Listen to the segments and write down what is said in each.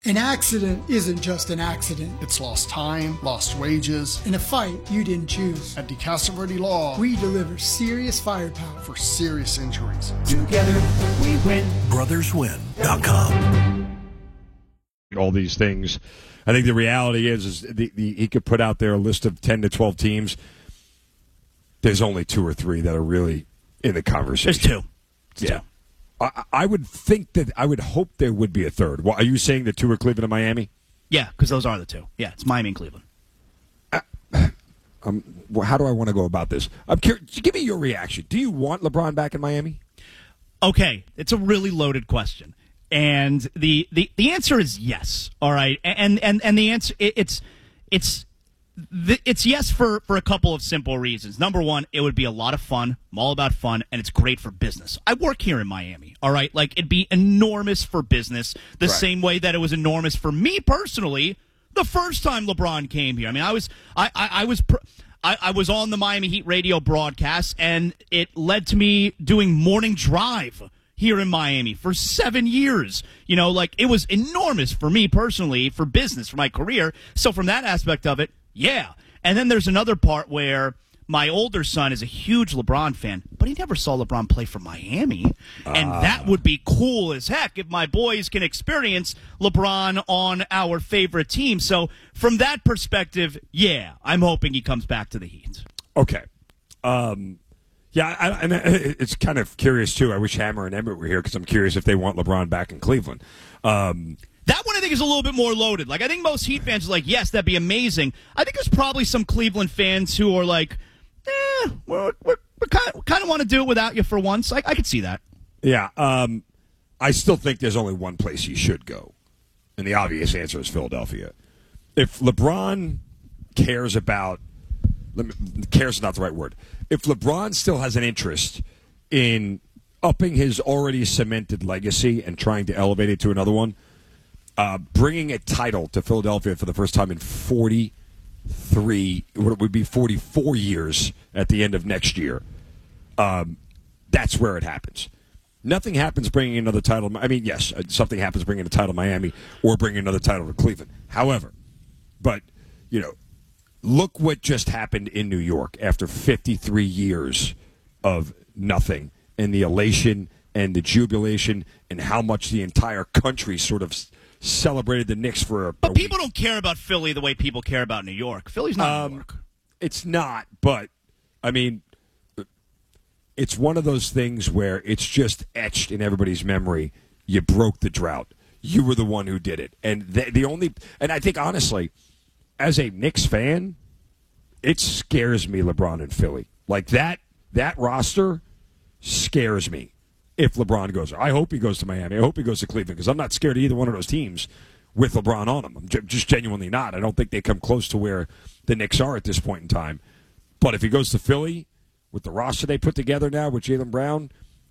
An accident isn't just an accident. It's lost time, lost wages. In a fight you didn't choose. At DeCastro Law, we deliver serious firepower for serious injuries. Together we win. BrothersWin.com. All these things. I think the reality is he could put out there a list of 10 to 12 teams. There's only 2 or 3 that are really in the conversation. There's 2. Yeah. I would think that I would hope there would be a third. Well, are you saying the 2 are Cleveland and Miami? Yeah, because those are the 2. Yeah, it's Miami and Cleveland. How do I want to go about this? I'm curious. Give me your reaction. Do you want LeBron back in Miami? Okay, it's a really loaded question, and the answer is yes. All right, and the answer it's yes for a couple of simple reasons. Number one, it would be a lot of fun. I'm all about fun, and it's great for business. I work here in Miami, all right? Like, it'd be enormous for business, the same way that it was enormous for me personally the first time LeBron came here. I mean, I was on the Miami Heat radio broadcast, and it led to me doing morning drive here in Miami for 7 years. You know, like, it was enormous for me personally, for business, for my career. So from that aspect of it, yeah. And then there's another part where my older son is a huge LeBron fan, but he never saw LeBron play for Miami. And that would be cool as heck if my boys can experience LeBron on our favorite team. So from that perspective, yeah, I'm hoping he comes back to the Heat. Okay. And it's kind of curious, too. I wish Hammer and Emmett were here because I'm curious if they want LeBron back in Cleveland. That one I think is a little bit more loaded. Like, I think most Heat fans are like, yes, that'd be amazing. I think there's probably some Cleveland fans who are like, we kind of want to do it without you for once. I could see that. Yeah. I still think there's only one place he should go, and the obvious answer is Philadelphia. If LeBron cares about – cares is not the right word. If LeBron still has an interest in upping his already cemented legacy and trying to elevate it to another one, bringing a title to Philadelphia for the first time in 44 years at the end of next year, that's where it happens. Nothing happens bringing another title. I mean, yes, something happens bringing a title to Miami or bringing another title to Cleveland. However, but, you know, look what just happened in New York after 53 years of nothing, and the elation and the jubilation and how much the entire country sort of celebrated the Knicks for But people don't care about Philly the way people care about New York. Philly's not New York. It's not, but, I mean, it's one of those things where it's just etched in everybody's memory. You broke the drought. You were the one who did it. And and I think, honestly, as a Knicks fan, it scares me, LeBron in Philly. Like, that roster scares me if LeBron goes there. I hope he goes to Miami. I hope he goes to Cleveland, because I'm not scared of either one of those teams with LeBron on them. I'm just genuinely not. I don't think they come close to where the Knicks are at this point in time. But if he goes to Philly, with the roster they put together now with Jaylen Brown,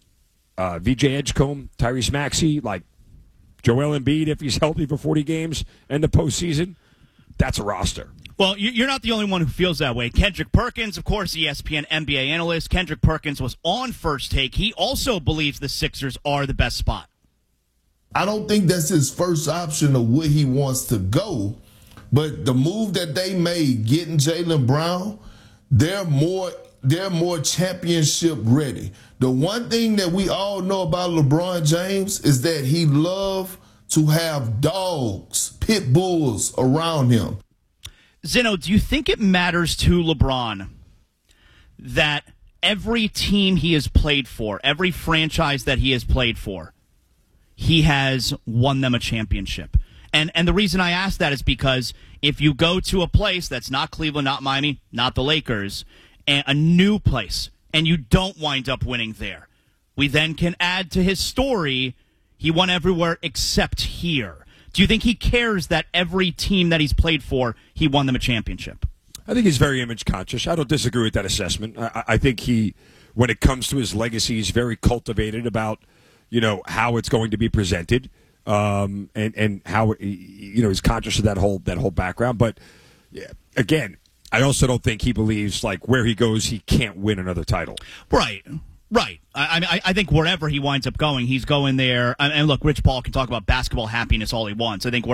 VJ Edgecombe, Tyrese Maxey, like Joel Embiid, if he's healthy for 40 games and the postseason, that's a roster. Well, you're not the only one who feels that way. Kendrick Perkins, of course, ESPN NBA analyst. Kendrick Perkins was on First Take. He also believes the Sixers are the best spot. I don't think that's his first option of where he wants to go. But the move that they made, getting Jaylen Brown, they're more championship ready. The one thing that we all know about LeBron James is that he loves to have dogs, pit bulls around him. Zeno, do you think it matters to LeBron that every team he has played for, every franchise that he has played for, he has won them a championship? And the reason I ask that is because if you go to a place that's not Cleveland, not Miami, not the Lakers, and a new place, and you don't wind up winning there, we then can add to his story, he won everywhere except here. Do you think he cares that every team that he's played for, he won them a championship? I think he's very image conscious. I don't disagree with that assessment. I think he, when it comes to his legacy, he's very cultivated about, you know, how it's going to be presented, and how, you know, he's conscious of that whole background. But yeah, again, I also don't think he believes, like, where he goes, he can't win another title. Right. I think wherever he winds up going, he's going there. And look, Rich Paul can talk about basketball happiness all he wants. I think